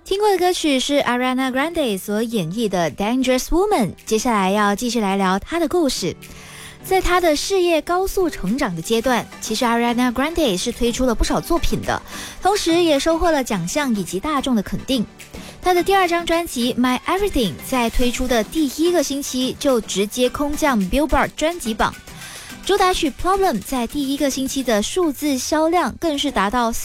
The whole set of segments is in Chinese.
听过的歌曲是 Ariana Grande 所演绎的 Dangerous Woman， 接下来要继续来聊她的故事。在她的事业高速成长的阶段，其实 Ariana Grande 是推出了不少作品的，同时也收获了奖项以及大众的肯定。她的第2张专辑 My Everything 在推出的第1个星期就直接空降 Billboard 专辑榜，主打曲 Problem 在第1个星期的数字销量更是达到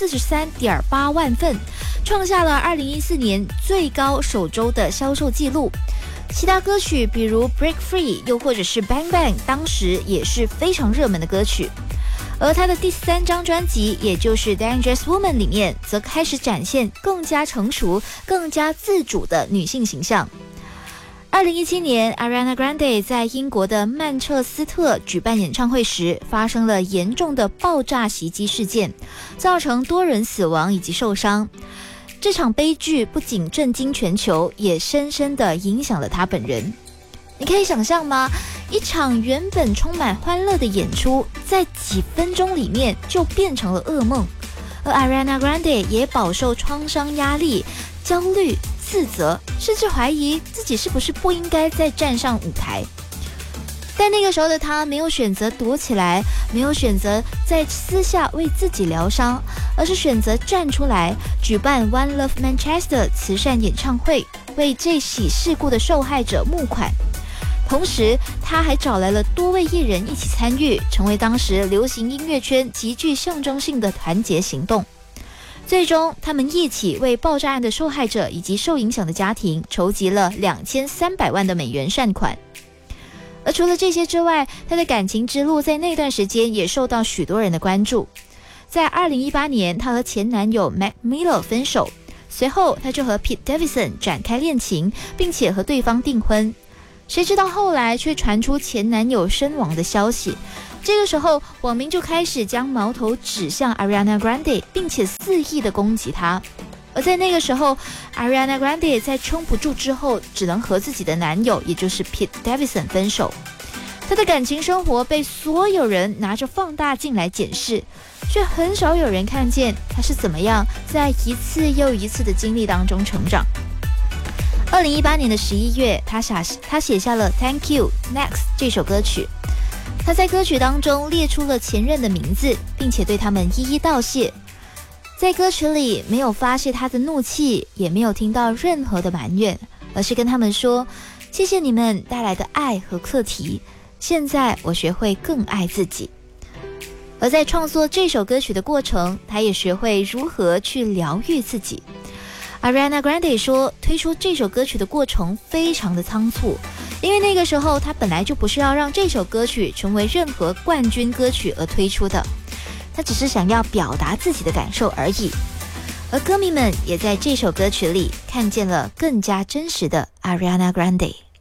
43.8 万份，创下了2014年最高首周的销售记录。其他歌曲比如 Break Free 又或者是 Bang Bang 当时也是非常热门的歌曲。而他的第3张专辑也就是 Dangerous Woman 里面则开始展现更加成熟更加自主的女性形象。2017年 Ariana Grande 在英国的曼彻斯特举办演唱会时发生了严重的爆炸袭击事件，造成多人死亡以及受伤。这场悲剧不仅震惊全球，也深深地影响了她本人。你可以想象吗？一场原本充满欢乐的演出，在几分钟里面就变成了噩梦。而 Ariana Grande 也饱受创伤压力、焦虑、自责，甚至怀疑自己是不是不应该再站上舞台。但那个时候的她没有选择躲起来，没有选择在私下为自己疗伤，而是选择站出来举办 One Love Manchester 慈善演唱会，为这起事故的受害者募款。同时她还找来了多位艺人一起参与，成为当时流行音乐圈极具象征性的团结行动。最终他们一起为爆炸案的受害者以及受影响的家庭筹集了2300万的美元善款。而除了这些之外，她的感情之路在那段时间也受到许多人的关注。在2018年，她和前男友 Mac Miller 分手，随后她就和 Pete Davidson 展开恋情，并且和对方订婚。谁知道后来却传出前男友身亡的消息。这个时候，网民就开始将矛头指向 Ariana Grande， 并且肆意的攻击她。而在那个时候 Ariana Grande 在撑不住之后，只能和自己的男友也就是 Pete Davidson 分手。她的感情生活被所有人拿着放大镜来检视，却很少有人看见她是怎么样在一次又一次的经历当中成长。2018年的11月，她写下了 Thank You Next 这首歌曲。她在歌曲当中列出了前任的名字，并且对他们一一道谢。在歌曲里没有发泄他的怒气，也没有听到任何的埋怨，而是跟他们说，谢谢你们带来的爱和课题，现在我学会更爱自己。而在创作这首歌曲的过程，他也学会如何去疗愈自己。Ariana Grande 说，推出这首歌曲的过程非常的仓促，因为那个时候他本来就不是要让这首歌曲成为任何冠军歌曲而推出的，他只是想要表达自己的感受而已。而歌迷们也在这首歌曲里看见了更加真实的 Ariana Grande。